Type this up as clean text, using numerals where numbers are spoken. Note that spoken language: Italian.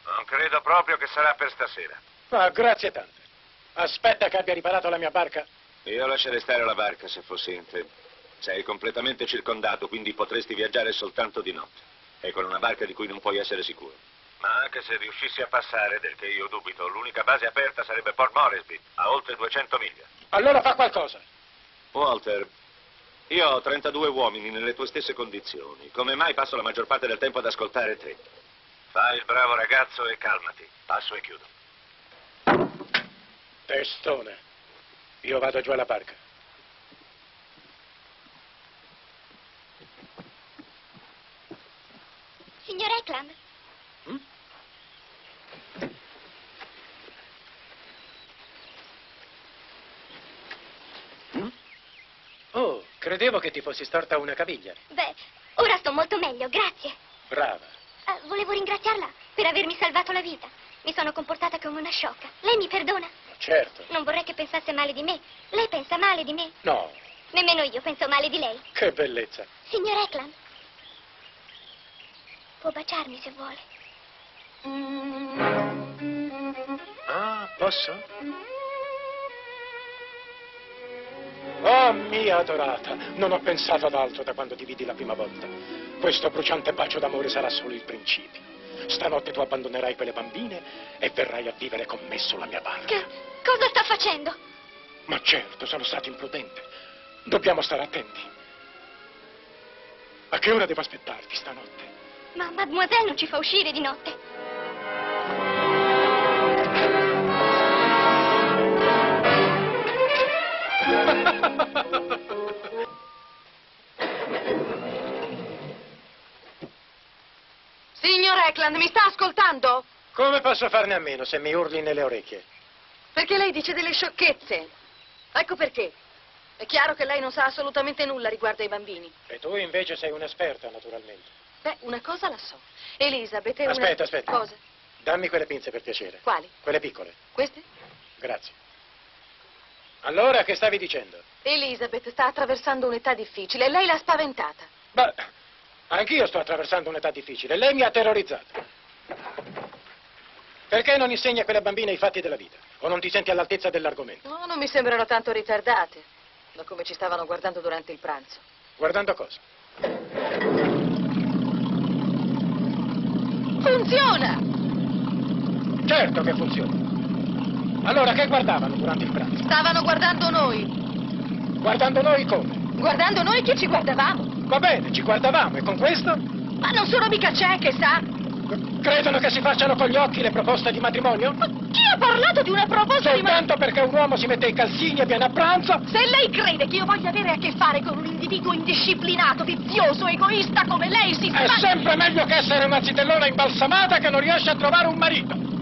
Non credo proprio che sarà per stasera. Ah, grazie tante. Aspetta che abbia riparato la mia barca. Io lascerei stare la barca se fossi in te. Sei completamente circondato, quindi potresti viaggiare soltanto di notte. E con una barca di cui non puoi essere sicuro. Ma anche se riuscissi a passare, del che io dubito, l'unica base aperta sarebbe Port Moresby, a oltre 200 miglia. Allora fa qualcosa. Walter, io ho 32 uomini nelle tue stesse condizioni. Come mai passo la maggior parte del tempo ad ascoltare te? Fai il bravo ragazzo e calmati. Passo e chiudo. Testone. Io vado giù alla barca. Signor Eckland? Oh, credevo che ti fossi storta una caviglia. Beh, ora sto molto meglio, grazie. Brava. Volevo ringraziarla per avermi salvato la vita. Mi sono comportata come una sciocca. Lei mi perdona? Certo. Non vorrei che pensasse male di me. Lei pensa male di me? No. Nemmeno io penso male di lei. Che bellezza. Signor Eckland, può baciarmi se vuole. Ah, posso? Oh, mia adorata, non ho pensato ad altro da quando ti vidi la prima volta. Questo bruciante bacio d'amore sarà solo il principio. Stanotte tu abbandonerai quelle bambine e verrai a vivere con me sulla mia barca. Che cosa sta facendo? Ma certo, sono stato imprudente. Dobbiamo stare attenti. A che ora devo aspettarti stanotte? Ma Mademoiselle non ci fa uscire di notte. Signor Eckland, mi sta ascoltando? Come posso farne a meno se mi urli nelle orecchie? Perché lei dice delle sciocchezze. Ecco perché. È chiaro che lei non sa assolutamente nulla riguardo ai bambini. E tu invece sei un'esperta, naturalmente. Beh, una cosa la so. Elizabeth è Aspetta. Cosa? Dammi quelle pinze per piacere. Quali? Quelle piccole. Queste? Grazie. Allora, che stavi dicendo? Elizabeth sta attraversando un'età difficile e lei l'ha spaventata. Beh, anch'io sto attraversando un'età difficile. Lei mi ha terrorizzato. Perché non insegni a quelle bambine i fatti della vita? O non ti senti all'altezza dell'argomento? No, non mi sembrano tanto ritardate, da come ci stavano guardando durante il pranzo. Guardando cosa? Funziona! Certo che funziona. Allora, che guardavano durante il pranzo? Stavano guardando noi. Guardando noi come? Guardando noi che ci guardavamo. Va bene, ci guardavamo, e con questo? Ma non sono mica cieche, sa? Credono che si facciano con gli occhi le proposte di matrimonio? Ma chi ha parlato di una proposta di Soltanto perché un uomo si mette i calzini e viene a pranzo? Se lei crede che io voglia avere a che fare con un individuo indisciplinato, vizioso, egoista come lei, È sempre meglio che essere una zitellona imbalsamata che non riesce a trovare un marito.